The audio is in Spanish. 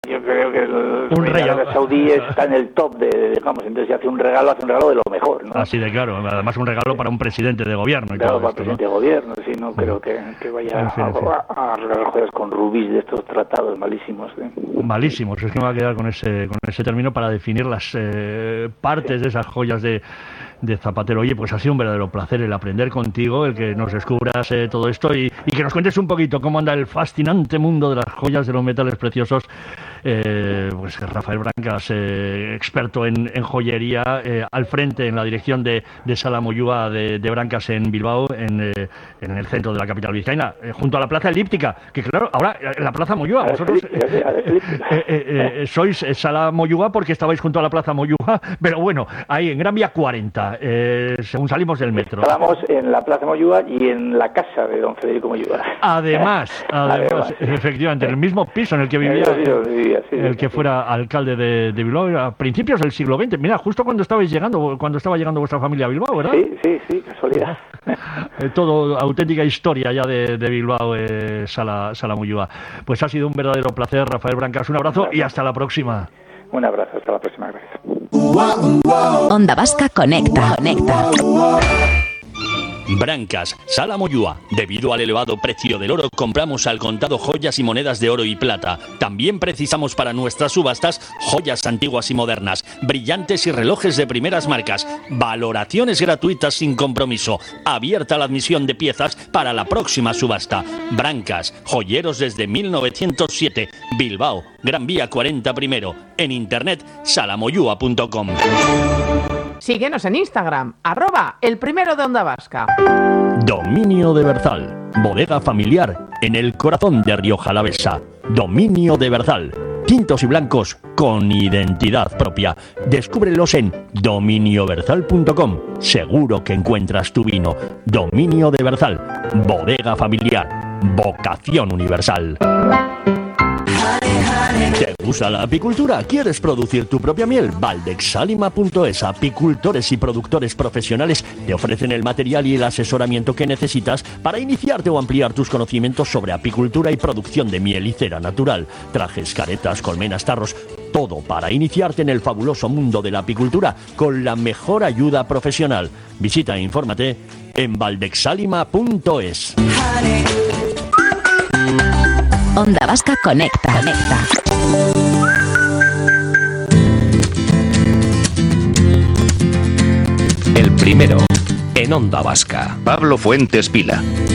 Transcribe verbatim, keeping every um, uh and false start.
Yo creo que el un rey rey Arabia Saudí está en el top de, digamos, entonces si hace un regalo, hace un regalo de lo mejor, ¿no? Así de claro, además un regalo para un presidente de gobierno. Y claro, todo para esto, presidente ¿no? de gobierno, sí, no creo que, que vaya en fin, en fin. a, a regalar joyas con rubíes de estos tratados malísimos. ¿eh? Malísimos, es que me va a quedar con ese, con ese término para definir las eh, partes sí. de esas joyas de... de Zapatero. Oye, pues ha sido un verdadero placer el aprender contigo, el que nos descubras eh, todo esto y, y que nos cuentes un poquito cómo anda el fascinante mundo de las joyas, de los metales preciosos. Eh, pues Rafael Brancas, eh, experto en, en joyería, eh, al frente en la dirección de, de Sala Moyúa de, de Brancas en Bilbao, en, eh, en el centro de la capital vizcaína, eh, junto a la Plaza Elíptica, que claro, ahora en la Plaza Moyúa, vosotros eh, eh, eh, eh, sois Sala Moyúa porque estabais junto a la Plaza Moyúa, pero bueno, ahí en Gran Vía cuarenta, eh, según salimos del metro. Estábamos en la Plaza Moyúa y en la casa de don Federico Moyúa. Además, además, además efectivamente, en el mismo piso en el que vivía, sí, vivía sí, el que sí. fuera alcalde de, de Bilbao a principios del siglo veinte. Mira, justo cuando estabais llegando, cuando estaba llegando vuestra familia a Bilbao, ¿verdad? Sí, sí, sí, casualidad. Eh, todo auténtica historia ya de, de Bilbao, eh, Sala, Sala Moyúa. Pues ha sido un verdadero placer, Rafael Brancas. Un abrazo y hasta la próxima. Un abrazo, hasta la próxima, gracias. Onda Vasca Conecta. Conecta. Brancas, Sala Moyúa. Debido al elevado precio del oro, compramos al contado joyas y monedas de oro y plata. También precisamos para nuestras subastas joyas antiguas y modernas, brillantes y relojes de primeras marcas. Valoraciones gratuitas sin compromiso. Abierta la admisión de piezas para la próxima subasta. Brancas, joyeros desde mil novecientos siete. Bilbao, Gran Vía cuarenta primero. En internet, salamoyúa punto com. Síguenos en Instagram, arroba el primero de Onda Vasca. Dominio de Berzal, bodega familiar en el corazón de Rioja Alavesa. Dominio de Berzal, tintos y blancos con identidad propia. Descúbrelos en dominio berzal punto com. Seguro que encuentras tu vino. Dominio de Berzal, bodega familiar, vocación universal. ¿Te gusta la apicultura? ¿Quieres producir tu propia miel? Valdexalima punto es, apicultores y productores profesionales te ofrecen el material y el asesoramiento que necesitas para iniciarte o ampliar tus conocimientos sobre apicultura y producción de miel y cera natural. Trajes, caretas, colmenas, tarros, todo para iniciarte en el fabuloso mundo de la apicultura con la mejor ayuda profesional. Visita e infórmate en valdexalima punto es. Onda Vasca Conecta. Conecta. El primero en Onda Vasca. Pablo Fuentes Vila.